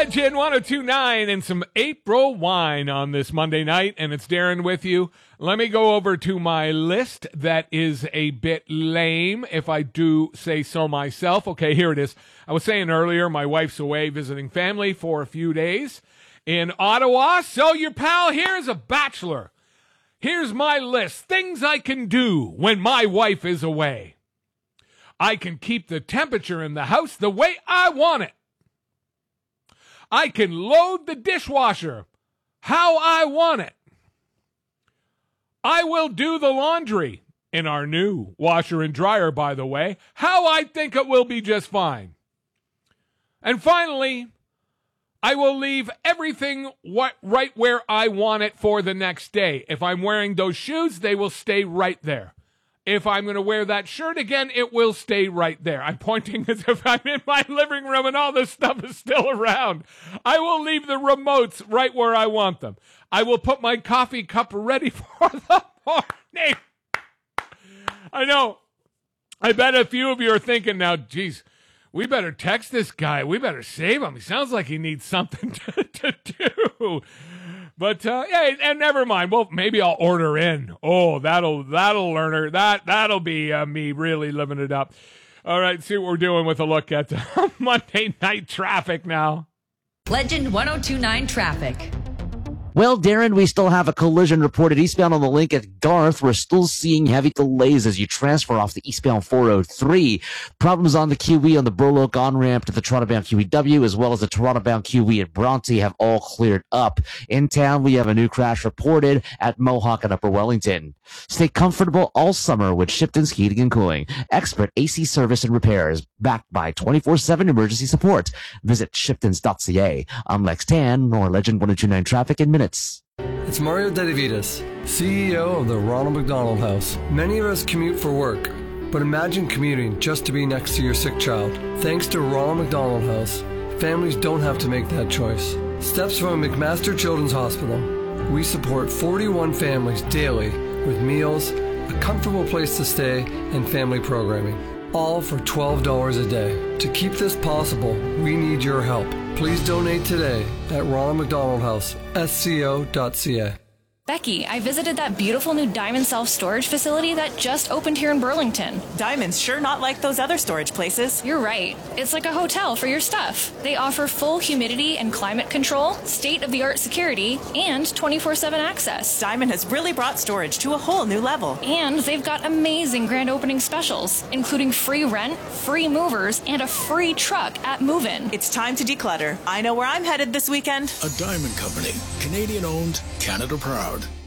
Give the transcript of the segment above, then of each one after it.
Legend 1029 and some April wine on this Monday night, and it's Darren with you. Let me go over to my list that is a bit lame, if I do say so myself. Okay, here it is. I was saying earlier, my wife's away visiting family for a few days in Ottawa, so your pal here is a bachelor. Here's my list. Things I can do when my wife is away. I can keep the temperature in the house the way I want it. I can load the dishwasher how I want it. I will do the laundry in our new washer and dryer, by the way, how I think it will be just fine. And finally, I will leave everything right where I want it for the next day. If I'm wearing those shoes, they will stay right there. If I'm going to wear that shirt again, it will stay right there. I'm pointing as if I'm in my living room and all this stuff is still around. I will leave the remotes right where I want them. I will put my coffee cup ready for the morning. I know. I bet a few of you are thinking now, geez, we better text this guy. We better save him. He sounds like he needs something to do. But yeah, and never mind. Well, maybe I'll order in. Oh, that'll learn her. That'll be me really living it up. All right, see what we're doing with a look at Monday night traffic now. Legend 1029 traffic. Well, Darren, we still have a collision reported eastbound on the link at Garth. We're still seeing heavy delays as you transfer off the eastbound 403. Problems on the QE on the Burloak on-ramp to the Toronto-bound QEW, as well as the Toronto-bound QE at Bronte have all cleared up. In town, we have a new crash reported at Mohawk and Upper Wellington. Stay comfortable all summer with Shipton's Heating and Cooling. Expert AC service and repairs, backed by 24/7 emergency support. Visit shiptons.ca. I'm Lex Tan, or Legend 1029 Traffic in minutes. It's Mario Dedivitas, CEO of the Ronald McDonald House. Many of us commute for work, but imagine commuting just to be next to your sick child. Thanks to Ronald McDonald House, families don't have to make that choice. Steps from McMaster Children's Hospital. We support 41 families daily with meals, a comfortable place to stay, and family programming. All for $12 a day. To keep this possible, we need your help. Please donate today at Ronald McDonald House, sco.ca. Becky, I visited that beautiful new Diamond self-storage facility that just opened here in Burlington. Diamond's sure not like those other storage places. You're right. It's like a hotel for your stuff. They offer full humidity and climate control, state-of-the-art security, and 24/7 access. Diamond has really brought storage to a whole new level. And they've got amazing grand opening specials, including free rent, free movers, and a free truck at move-in. It's time to declutter. I know where I'm headed this weekend. A Diamond Company. Canadian-owned, Canada-proud.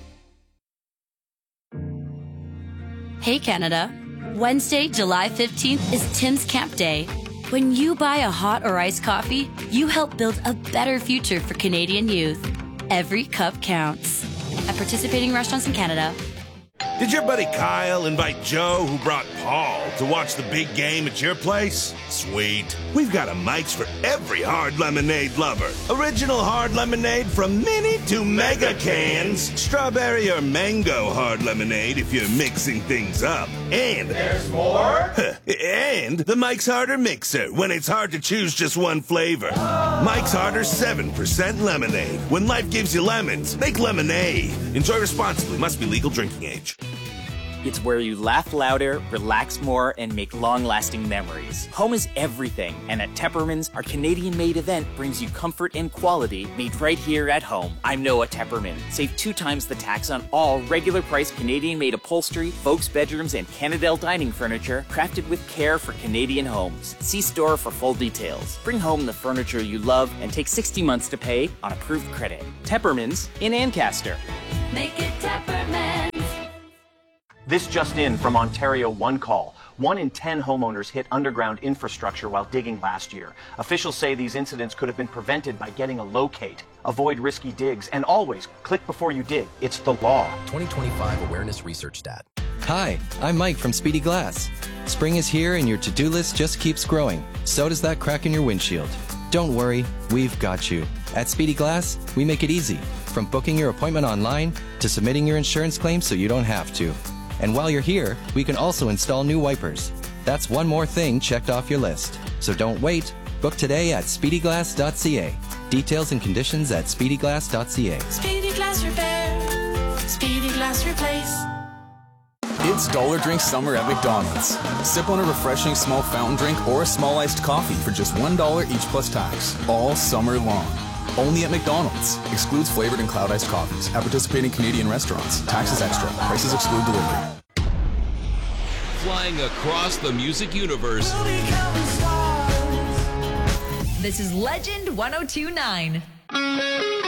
Hey Canada, Wednesday, July 15th is Tim's Camp Day. When you buy a hot or iced coffee, you help build a better future for Canadian youth. Every cup counts. At participating restaurants in Canada. Did your buddy Kyle invite Joe, who brought Paul, to watch the big game at your place? Sweet. We've got a Mike's for every hard lemonade lover. Original hard lemonade from mini to mega cans. Strawberry or mango hard lemonade if you're mixing things up. And there's more? And the Mike's Harder Mixer when it's hard to choose just one flavor. Mike's Harder 7% lemonade. When life gives you lemons, make lemonade. Enjoy responsibly. Must be legal drinking age. It's where you laugh louder, relax more, and make long-lasting memories. Home is everything, and at Tepperman's, our Canadian-made event brings you comfort and quality made right here at home. I'm Noah Tepperman. Save 2 times the tax on all regular-price Canadian-made upholstery, folks' bedrooms, and Canadel dining furniture, crafted with care for Canadian homes. See store for full details. Bring home the furniture you love and take 60 months to pay on approved credit. Tepperman's in Ancaster. Make it Tepperman. This just in from Ontario One Call. 1 in 10 homeowners hit underground infrastructure while digging last year. Officials say these incidents could have been prevented by getting a locate. Avoid risky digs and always click before you dig. It's the law. 2025 Awareness Research Stat. Hi, I'm Mike from Speedy Glass. Spring is here and your to-do list just keeps growing. So does that crack in your windshield. Don't worry, we've got you. At Speedy Glass, we make it easy. From booking your appointment online to submitting your insurance claim so you don't have to. And while you're here, we can also install new wipers. That's one more thing checked off your list. So don't wait. Book today at speedyglass.ca. Details and conditions at speedyglass.ca. Speedy Glass Repair. Speedy Glass Replace. It's Dollar Drink Summer at McDonald's. Sip on a refreshing small fountain drink or a small iced coffee for just $1 each plus tax, all summer long. Only at McDonald's. Excludes flavored and cloud iced coffees at participating Canadian restaurants. Taxes extra. Prices exclude delivery. Flying across the music universe. This is Legend 1029.